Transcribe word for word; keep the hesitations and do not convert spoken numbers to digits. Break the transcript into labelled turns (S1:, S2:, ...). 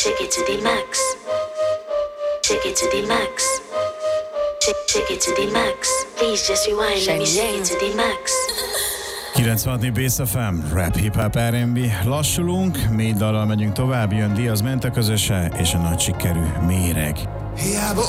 S1: Shake it to the max. Shake it to the max. Shake, shake it to the max. Please just rewind, let me shake it to the max.
S2: kilencvenhat Bass ef em, rap, hip-hop, er end bé. Lassulunk, négy dallal megyünk tovább, jön Diaz Mente közöse és a nagy sikerű Méreg.
S3: Hiába